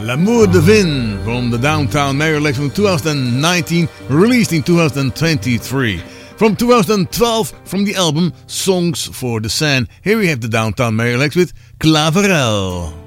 L'amour divin from the Downtown Mayorlex from 2019, released in 2023. From 2012, from the album Songs for the Seine, here we have the Downtown Mayorlex with Claverel.